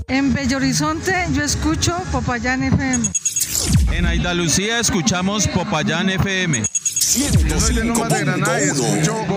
En Bello Horizonte yo escucho Popayán FM. En Andalucía escuchamos Popayán FM. 105.1